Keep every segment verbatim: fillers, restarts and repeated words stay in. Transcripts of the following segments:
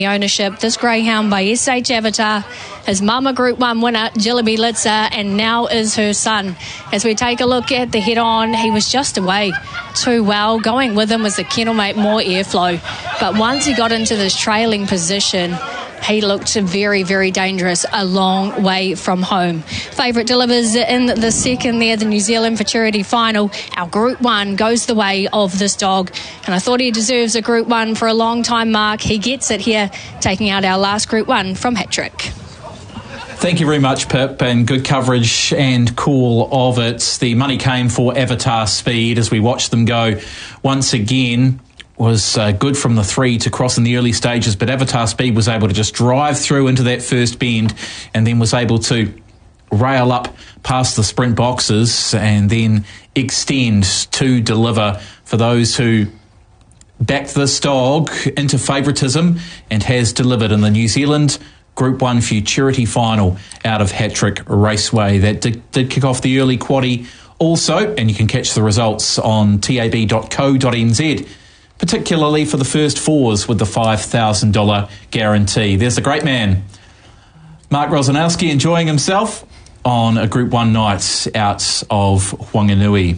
ownership. This greyhound by S H Avatar, his mama Group one winner Jillaby Litza, and now is her son. As we take a look at the head on, he was just away too well. Going with him was the kennelmate, more airflow, but once he got into this trailing position, he looked very, very dangerous, a long way from home. Favourite delivers in the second there, the New Zealand Futurity Final. Our Group one goes the way of this dog, and I thought he deserves a Group one for a long time, Mark. He gets it here, taking out our last Group one from Hattrick. Thank you very much, Pip, and good coverage and call of it. The money came for Avatar Speed as we watched them go once again. Was uh, good from the three to cross in the early stages, but Avatar Speed was able to just drive through into that first bend and then was able to rail up past the sprint boxes and then extend to deliver for those who backed this dog into favouritism, and has delivered in the New Zealand Group one Futurity Final out of Hattrick Raceway. That did, did kick off the early quaddie also, and you can catch the results on tab dot co dot n z. particularly for the first fours with the five thousand dollars guarantee. There's the great man, Mark Rosanowski, enjoying himself on a Group one night out of Whanganui.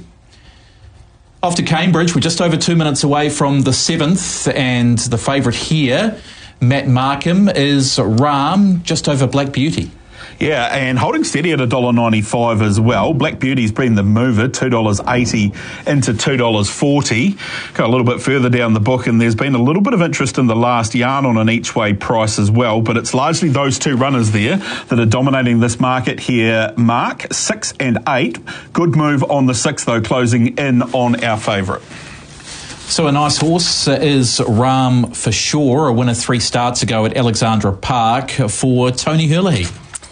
Off to Cambridge, we're just over two minutes away from the seventh, and the favourite here, Matt Markham, is Ram, just over Black Beauty. Yeah, and holding steady at one dollar ninety-five as well. Black Beauty's been the mover, two dollars eighty into two dollars forty. Go a little bit further down the book, and there's been a little bit of interest in the last yarn on an each-way price as well, but it's largely those two runners there that are dominating this market here, Mark. Six and eight. Good move on the six, though, closing in on our favourite. So a nice horse is Ram for sure, a winner three starts ago at Alexandra Park for Tony Herlihy.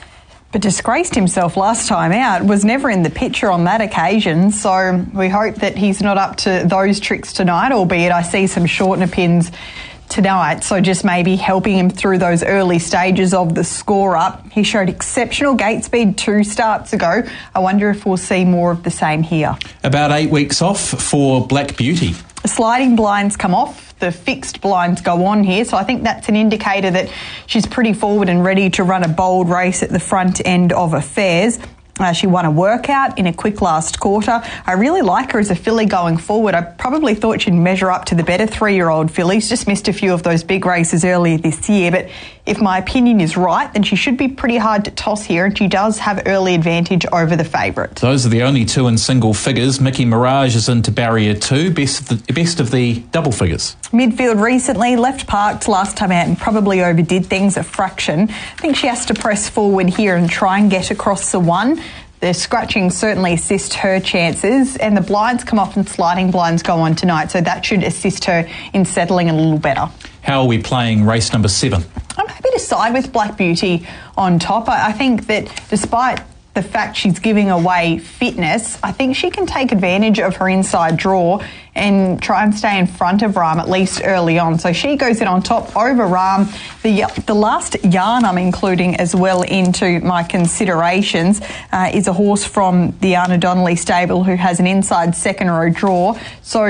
But disgraced himself last time out, was never in the picture on that occasion, so we hope that he's not up to those tricks tonight, albeit I see some shortener pins tonight, so just maybe helping him through those early stages of the score up. He showed exceptional gate speed two starts ago. I wonder if we'll see more of the same here. About eight weeks off for Black Beauty. Sliding blinds come off. The fixed blinds go on here, so I think that's an indicator that she's pretty forward and ready to run a bold race at the front end of affairs. Uh, she won a workout in a quick last quarter. I really like her as a filly going forward. I probably thought she'd measure up to the better three-year-old fillies. Just missed a few of those big races earlier this year, but if my opinion is right, then she should be pretty hard to toss here, and she does have early advantage over the favourite. Those are the only two in single figures. Mickey Mirage is into barrier two, best of the, best of the double figures. Midfield recently, left parked last time out and probably overdid things a fraction. I think she has to press forward here and try and get across the one. The scratching certainly assists her chances, and the blinds come off and sliding blinds go on tonight, so that should assist her in settling a little better. How are we playing race number seven? I'm happy to side with Black Beauty on top. I, I think that despite the fact she's giving away fitness, I think she can take advantage of her inside draw and try and stay in front of Ram, at least early on. So she goes in on top over Ram. The the last yarn I'm including as well into my considerations uh, is a horse from the Anna Donnelly stable who has an inside second row draw. So